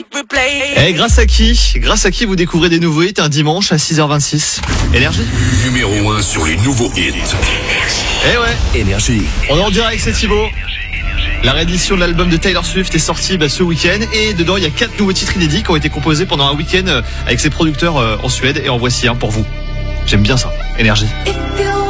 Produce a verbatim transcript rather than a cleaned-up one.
Et grâce à qui Grâce à qui vous découvrez des nouveaux hits un dimanche à six heures vingt-six. Énergie. Numéro un sur les nouveaux hits. Eh ouais. Énergie. On est en direct, c'est Thibaut. La réédition de l'album de Taylor Swift est sortie bah, ce week-end et dedans il y a quatre nouveaux titres inédits qui ont été composés pendant un week-end avec ses producteurs en Suède et en voici un pour vous. J'aime bien ça. Énergie. If you